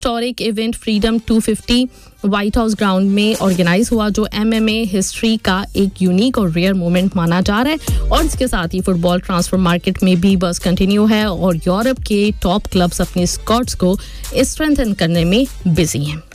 Historic event freedom 250 white house ground में organise हुआ, जो एमएमए हिस्ट्री का एक यूनिक और रेयर मोमेंट माना जा रहा है। और इसके साथ ही फुटबॉल ट्रांसफर मार्केट में भी बस कंटिन्यू है और यूरोप के टॉप क्लब्स अपने स्क्वाड्स को स्ट्रेंथन करने में बिजी हैं।